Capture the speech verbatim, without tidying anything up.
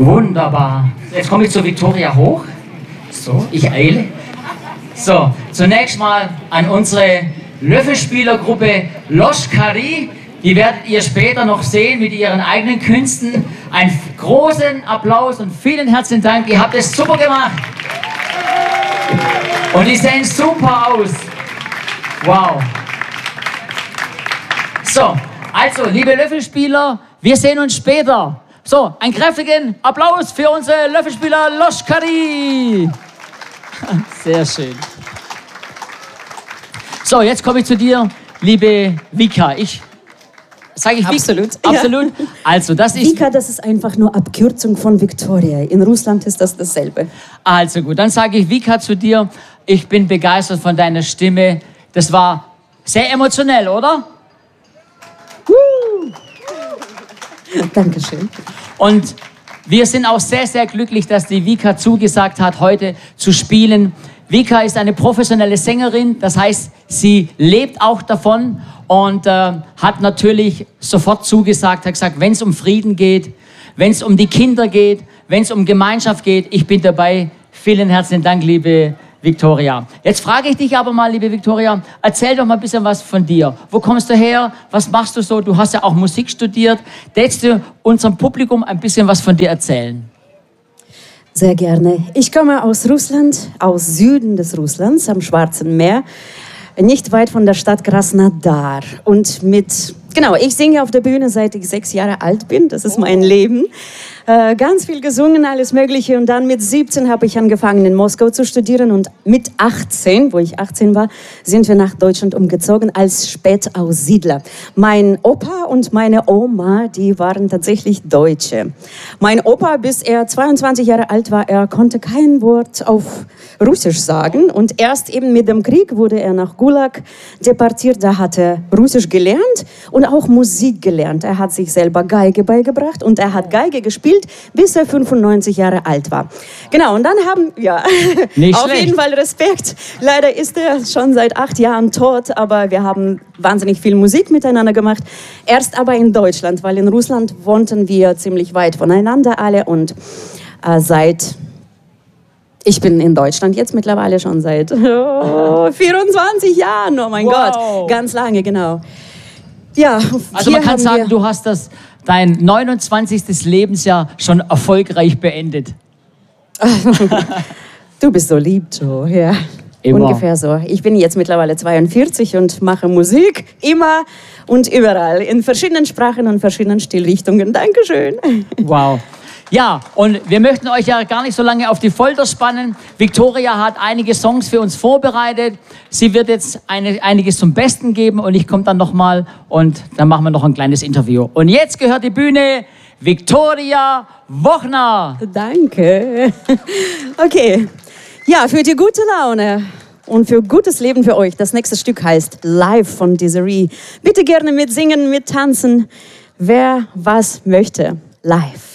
Wunderbar. Jetzt komme ich zu Viktoria hoch. So, ich eile. So, zunächst mal an unsere Löffelspielergruppe Loschkari. Die werdet ihr später noch sehen mit ihren eigenen Künsten. Einen großen Applaus und vielen herzlichen Dank. Ihr habt es super gemacht. Und die sehen super aus. Wow. So, also, liebe Löffelspieler, wir sehen uns später. So, einen kräftigen Applaus für unsere Löffelspieler Loschkari. Sehr schön. So, jetzt komme ich zu dir, liebe Vika. Ich sage ich Absolut. Vika? Absolut. Ja. Also, das ist Vika, das ist einfach nur Abkürzung von Viktoria. In Russland ist das dasselbe. Also gut, dann sage ich Vika zu dir. Ich bin begeistert von deiner Stimme. Das war sehr emotionell, oder? Dankeschön. Und wir sind auch sehr, sehr glücklich, dass die Vika zugesagt hat, heute zu spielen. Vika ist eine professionelle Sängerin, das heißt, sie lebt auch davon und äh, hat natürlich sofort zugesagt, hat gesagt, wenn es um Frieden geht, wenn es um die Kinder geht, wenn es um Gemeinschaft geht, ich bin dabei. Vielen herzlichen Dank, liebe Viktoria. Jetzt frage ich dich aber mal, liebe Viktoria, erzähl doch mal ein bisschen was von dir. Wo kommst du her? Was machst du so? Du hast ja auch Musik studiert. Willst du unserem Publikum ein bisschen was von dir erzählen? Sehr gerne. Ich komme aus Russland, aus Süden des Russlands, am Schwarzen Meer, nicht weit von der Stadt Krasnodar. Und mit, genau, ich singe auf der Bühne, seit ich sechs Jahre alt bin. Das ist mein Leben. Äh, ganz viel gesungen, alles Mögliche. Und dann mit siebzehn habe ich angefangen, in Moskau zu studieren. Und mit achtzehn, wo ich achtzehn war, sind wir nach Deutschland umgezogen als Spätaussiedler. Mein Opa und meine Oma, die waren tatsächlich Deutsche. Mein Opa, bis er zweiundzwanzig Jahre alt war, er konnte kein Wort auf Russisch sagen. Und erst eben mit dem Krieg wurde er nach Gulag deportiert. Da hat er Russisch gelernt und auch Musik gelernt. Er hat sich selber Geige beigebracht und er hat Geige gespielt, bis er fünfundneunzig Jahre alt war. Genau, und dann haben wir Nicht auf schlecht. jeden Fall Respekt. Leider ist er schon seit acht Jahren tot, aber wir haben wahnsinnig viel Musik miteinander gemacht. Erst aber in Deutschland, weil in Russland wohnten wir ziemlich weit voneinander alle und äh, seit... Ich bin in Deutschland jetzt mittlerweile schon seit oh, vierundzwanzig Jahren, oh mein Wow. Gott, ganz lange, genau. Ja, Also man kann sagen, du hast das, dein neunundzwanzigstes Lebensjahr schon erfolgreich beendet. Du bist so lieb, Joe, ja. Immer. Ungefähr so. Ich bin jetzt mittlerweile zweiundvierzig und mache Musik immer und überall, in verschiedenen Sprachen und verschiedenen Stilrichtungen. Dankeschön. Wow. Ja, und wir möchten euch ja gar nicht so lange auf die Folter spannen. Viktoria hat einige Songs für uns vorbereitet. Sie wird jetzt eine, einiges zum Besten geben und ich komme dann nochmal und dann machen wir noch ein kleines Interview. Und jetzt gehört die Bühne Viktoria Wochner. Danke. Okay. Ja, für die gute Laune und für gutes Leben für euch. Das nächste Stück heißt Live von Desiree. Bitte gerne mitsingen, mittanzen. Wer was möchte. Live.